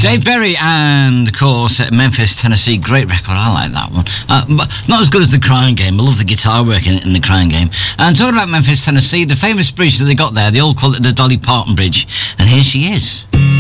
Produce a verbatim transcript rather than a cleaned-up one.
Dave Berry and, of course, uh, Memphis, Tennessee. Great record. I like that one. Uh, but not as good as The Crying Game. I love the guitar work in, in The Crying Game. And talking about Memphis, Tennessee, the famous bridge that they got there, they all call it the Dolly Parton Bridge. And here she is.